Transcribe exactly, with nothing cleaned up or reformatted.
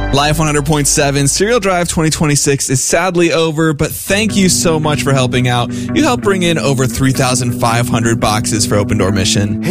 Life one hundred point seven Serial Drive twenty twenty-six is sadly over, but thank you so much for helping out. You helped bring in over three thousand five hundred boxes for Open Door Mission.